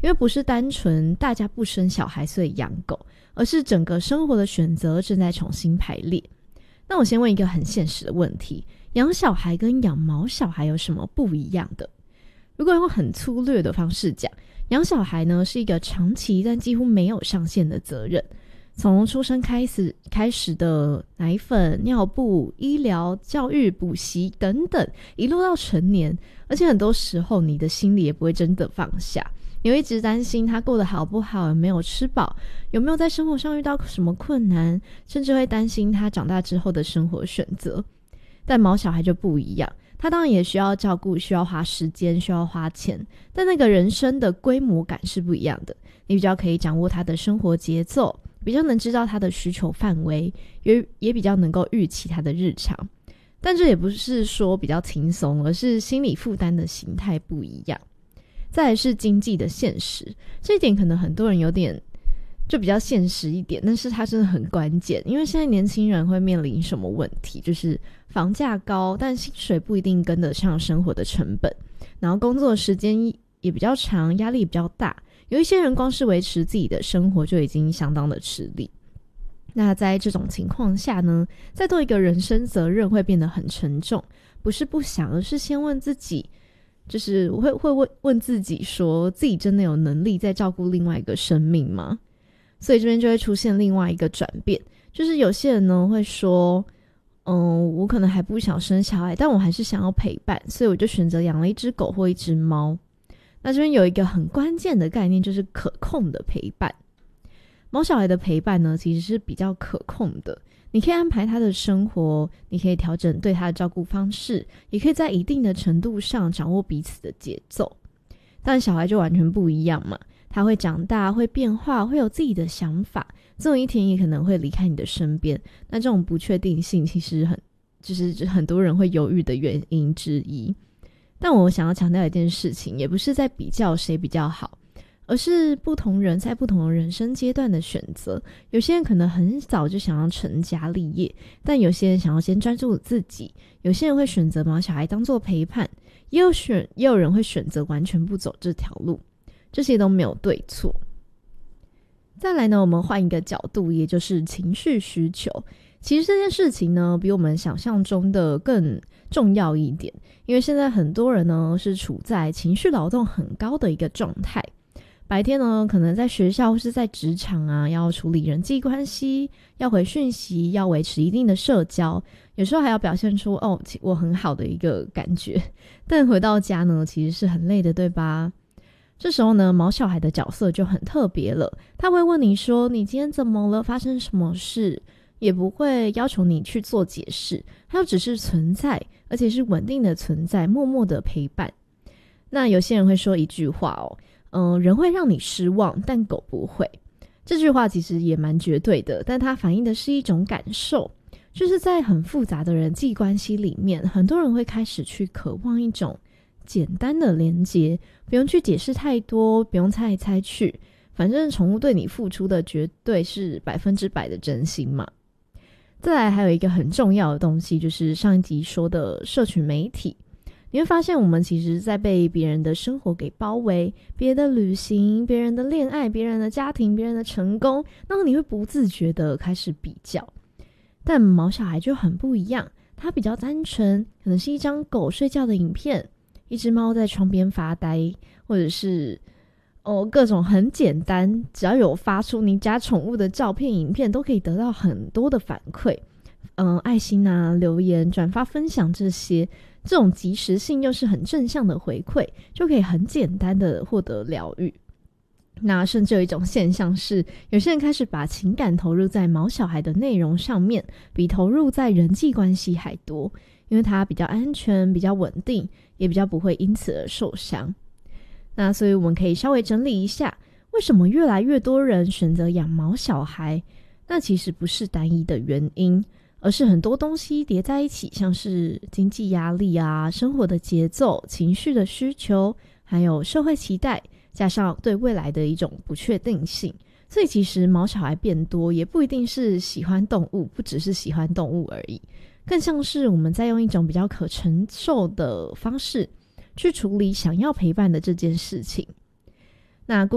因为不是单纯大家不生小孩所以养狗，而是整个生活的选择正在重新排列。那我先问一个很现实的问题，养小孩跟养毛小孩有什么不一样的？如果用很粗略的方式讲，养小孩呢是一个长期但几乎没有上限的责任，从出生开始的奶粉、尿布、医疗、教育、补习等等，一路到成年，而且很多时候你的心里也不会真的放下，你会一直担心他过得好不好，有没有吃饱，有没有在生活上遇到什么困难，甚至会担心他长大之后的生活选择。但毛小孩就不一样，他当然也需要照顾，需要花时间，需要花钱，但那个人生的规模感是不一样的。你比较可以掌握他的生活节奏，比较能知道他的需求范围，也比较能够预期他的日常。但这也不是说比较轻松，而是心理负担的形态不一样。再来是经济的现实，这一点可能很多人有点就比较现实一点，但是它真的很关键。因为现在年轻人会面临什么问题，就是房价高，但薪水不一定跟得上生活的成本，然后工作时间也比较长，压力比较大，有一些人光是维持自己的生活就已经相当的吃力。那在这种情况下呢，再多一个人生责任会变得很沉重，不是不想，而是先问自己，就是我会问自己说，自己真的有能力再照顾另外一个生命吗？所以这边就会出现另外一个转变，就是有些人呢会说，我可能还不想生小孩，但我还是想要陪伴，所以我就选择养了一只狗或一只猫。那这边有一个很关键的概念，就是可控的陪伴。毛小孩的陪伴呢，其实是比较可控的，你可以安排他的生活，你可以调整对他的照顾方式，也可以在一定的程度上掌握彼此的节奏。但小孩就完全不一样嘛，他会长大，会变化，会有自己的想法，总有一天也可能会离开你的身边。那这种不确定性其实就是很多人会犹豫的原因之一。但我想要强调一件事情，也不是在比较谁比较好，而是不同人在不同的人生阶段的选择。有些人可能很早就想要成家立业，但有些人想要先专注自己，有些人会选择毛小孩当作陪伴，也有人会选择完全不走这条路，这些都没有对错。再来呢，我们换一个角度，也就是情绪需求。其实这件事情呢，比我们想象中的更重要一点，因为现在很多人呢是处在情绪劳动很高的一个状态。白天呢，可能在学校或是在职场啊，要处理人际关系，要回讯息，要维持一定的社交，有时候还要表现出我很好的一个感觉。但回到家呢，其实是很累的，对吧？这时候呢，毛小孩的角色就很特别了，他会问你说，你今天怎么了？发生什么事？也不会要求你去做解释，他就只是存在，而且是稳定的存在，默默的陪伴。那有些人会说一句话人会让你失望，但狗不会。这句话其实也蛮绝对的，但它反映的是一种感受，就是在很复杂的人际关系里面，很多人会开始去渴望一种简单的连结，不用去解释太多，不用猜来猜去，反正宠物对你付出的绝对是100%的真心嘛。再来还有一个很重要的东西，就是上一集说的社群媒体。你会发现我们其实在被别人的生活给包围，别人的旅行，别人的恋爱，别人的家庭，别人的成功，然后你会不自觉的开始比较。但毛小孩就很不一样，他比较单纯，可能是一张狗睡觉的影片，一只猫在窗边发呆，或者是各种很简单，只要有发出你家宠物的照片影片，都可以得到很多的反馈，爱心啊，留言，转发分享，这种及时性又是很正向的回馈，就可以很简单的获得疗愈。那甚至有一种现象是，有些人开始把情感投入在毛小孩的内容上面，比投入在人际关系还多，因为它比较安全，比较稳定，也比较不会因此而受伤。那所以我们可以稍微整理一下，为什么越来越多人选择养毛小孩？那其实不是单一的原因，而是很多东西叠在一起，像是经济压力啊、生活的节奏、情绪的需求，还有社会期待，加上对未来的一种不确定性。所以其实毛小孩变多也不一定是喜欢动物，不只是喜欢动物而已，更像是我们在用一种比较可承受的方式去处理想要陪伴的这件事情。那